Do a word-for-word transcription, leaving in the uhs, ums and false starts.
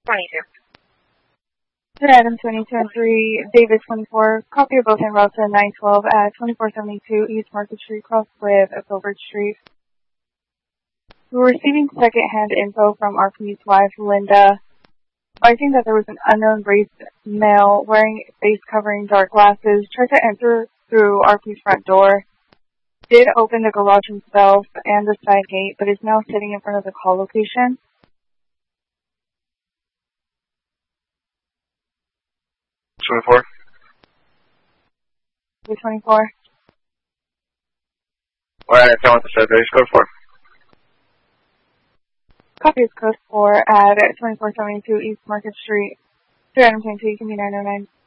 twenty-two. Good item twenty-two and three, Davis twenty-four, copy of both en route to nine twelve at twenty-four seventy-two East Market Street, cross with Filbert Street. We were receiving second-hand info from R P's wife, Linda, advising that there was an unknown race male wearing face covering, dark glasses, tried to enter through R P's front door, did open the garage himself and the side gate, but is now sitting in front of the call location. twenty-four. twenty-four. Alright, tell me what the base code for. Copy is code four at twenty-four seventy-two East Market Street. Three items twenty-two, you can be nine oh nine.